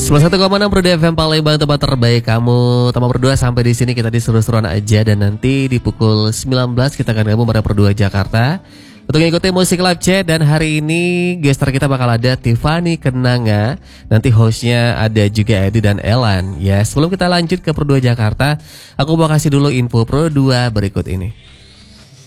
101,6 Pro FM Palembang, tempat terbaik kamu. Teman berdua sampai di sini kita diseru-seruan aja, dan nanti di pukul 19 kita akan gabung pada Pro Jakarta untuk mengikuti musik live chat. Dan hari ini gestar kita bakal ada Tiffany Kenanga. Nanti hostnya ada juga Edi dan Elan. Ya, sebelum kita lanjut ke Pro Jakarta, aku mau kasih dulu info Pro 2 berikut ini.